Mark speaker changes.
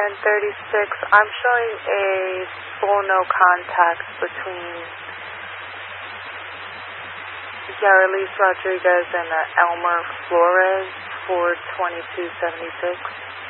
Speaker 1: 1036. I'm showing a full no contact between Yarlis Rodriguez and Elmer Flores for 2276.